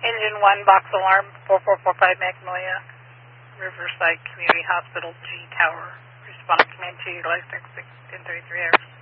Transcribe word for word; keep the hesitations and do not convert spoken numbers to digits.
Engine one, box alarm, four four four five Magnolia, Riverside Community Hospital, G Tower. Response command to utilize next ten thirty-three hours.